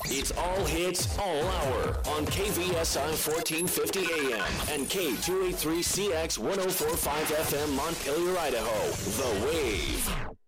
It's all hits, all hour on KVSI 1450 AM and K283CX 1045 FM Montpelier, Idaho. The Wave.